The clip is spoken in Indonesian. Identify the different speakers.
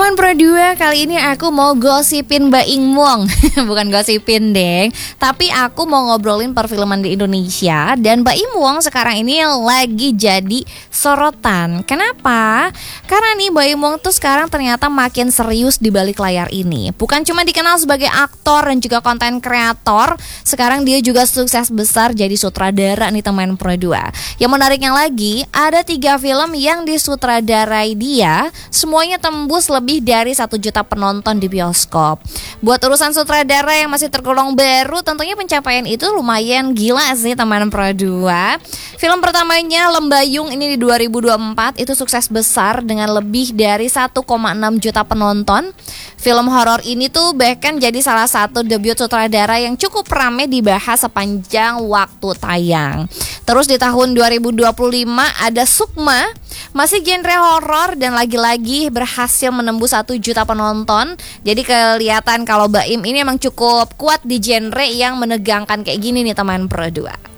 Speaker 1: Teman Pro 2, kali ini aku mau gosipin Mbak Ingwong. Bukan gosipin, deng, tapi aku mau ngobrolin perfilman di Indonesia. Dan Mbak Ingwong sekarang ini lagi jadi sorotan. Kenapa? Karena nih Mbak Ingwong tuh sekarang ternyata makin serius di balik layar ini. Bukan cuma dikenal sebagai aktor dan juga konten kreator, sekarang dia juga sukses besar jadi sutradara nih teman Pro 2. Yang menariknya lagi, ada 3 film yang disutradarai dia, semuanya tembus lebih dari 1 juta penonton di bioskop. Buat urusan sutradara yang masih tergolong baru, tentunya pencapaian itu lumayan gila sih teman Pro 2. Film pertamanya Lembayung ini di 2024 itu sukses besar dengan lebih dari 1,6 juta penonton. Film horor ini tuh bahkan jadi salah satu debut sutradara yang cukup ramai dibahas sepanjang waktu tayang. Terus di tahun 2025 ada Sukma, masih genre horor dan lagi-lagi berhasil menembus 1 juta penonton. Jadi kelihatan kalau Mbak Im ini emang cukup kuat di genre yang menegangkan kayak gini nih teman Pro 2.